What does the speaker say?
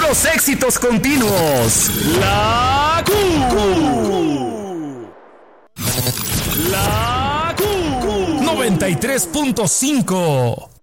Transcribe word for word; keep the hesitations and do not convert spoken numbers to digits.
Puros éxitos continuos. La Q. La Q. noventa y tres punto cinco.